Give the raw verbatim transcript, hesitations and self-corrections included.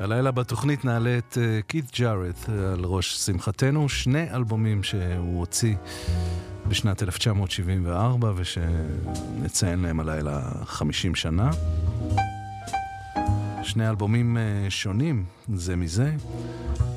הלילה בתוכנית נעלה את קית' ג'ארט על ראש שמחתנו, שני אלבומים שהוא הוציא בשנת אלף תשע מאות שבעים וארבע ושנציין להם הלילה חמישים שנה. שני אלבומים שונים זה מזה.